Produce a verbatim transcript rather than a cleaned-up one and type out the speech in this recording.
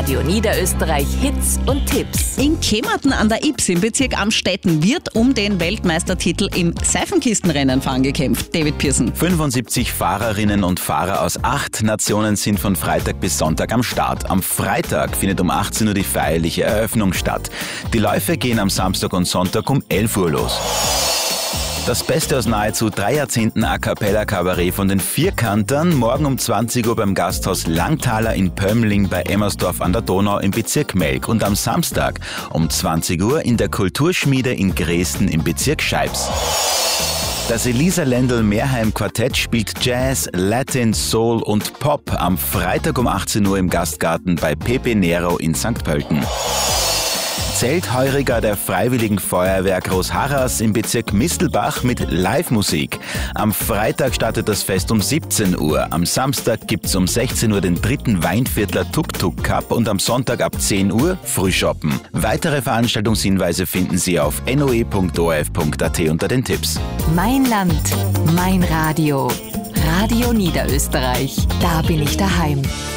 Radio Niederösterreich Hits und Tipps. In Kematen an der Ybbs im Bezirk Amstetten wird um den Weltmeistertitel im Seifenkistenrennenfahren gekämpft. David Pearson. fünfundsiebzig Fahrerinnen und Fahrer aus acht Nationen sind von Freitag bis Sonntag am Start. Am Freitag findet um achtzehn Uhr die feierliche Eröffnung statt. Die Läufe gehen am Samstag und Sonntag um elf Uhr los. Das Beste aus nahezu drei Jahrzehnten A-Cappella-Kabarett von den Vierkantern, morgen um zwanzig Uhr beim Gasthaus Langthaler in Pömmling bei Emmersdorf an der Donau im Bezirk Melk und am Samstag um zwanzig Uhr in der Kulturschmiede in Grästen im Bezirk Scheibs. Das Elisa Lendl-Mehrheim Quartett spielt Jazz, Latin, Soul und Pop am Freitag um achtzehn Uhr im Gastgarten bei Pepe Nero in Sankt Pölten. Zeltheuriger der Freiwilligen Feuerwehr Großharras im Bezirk Mistelbach mit Live-Musik. Am Freitag startet das Fest um siebzehn Uhr. Am Samstag gibt's um sechzehn Uhr den dritten Weinviertler Tuk-Tuk Cup und am Sonntag ab zehn Uhr Frühshoppen. Weitere Veranstaltungshinweise finden Sie auf n o e punkt o r f punkt a t unter den Tipps. Mein Land, mein Radio. Radio Niederösterreich. Da bin ich daheim.